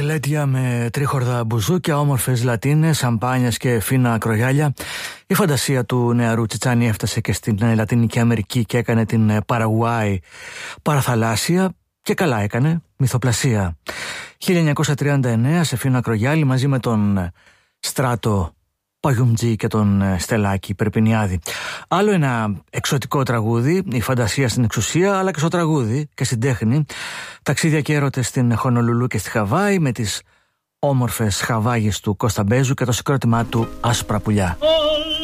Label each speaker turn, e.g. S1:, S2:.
S1: Μπαλέτια με τρίχορδα μπουζούκια, όμορφες λατίνες, σαμπάνιες και φίνα ακρογιάλια. Η φαντασία του νεαρού Τσιτσάνι έφτασε και στην Λατινική Αμερική και έκανε την Παραγουάη παραθαλάσσια, και καλά έκανε, μυθοπλασία. 1939 σε φίνα ακρογιάλι μαζί με τον Στράτο Παγιουμτζή και τον Στελάκη Περπινιάδη. Άλλο ένα εξωτικό τραγούδι, η φαντασία στην εξουσία, αλλά και στο τραγούδι και στην τέχνη. Ταξίδια και έρωτες στην Χονολουλού και στη Χαβάη, με τις όμορφες χαβάγες του Κώστα Μπέζου και το συγκρότημά του Άσπρα Πουλιά.